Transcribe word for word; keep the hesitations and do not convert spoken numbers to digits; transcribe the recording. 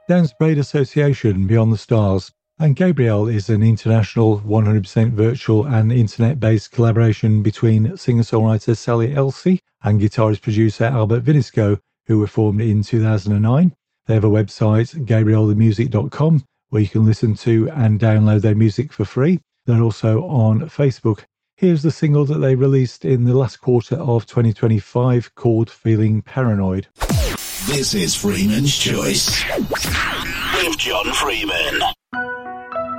Dance Braid Association, Beyond the Stars, and Gabrielle is an international one hundred percent virtual and internet-based collaboration between singer-songwriter Sally Elsey and guitarist-producer Albert Vinisco, who were formed in two thousand nine. They have a website, gabrielle the music dot com, where you can listen to and download their music for free. They're also on Facebook. Here's the single that they released in the last quarter of twenty twenty-five called Feeling Paranoid. This is Freeman's Choice with John Freeman.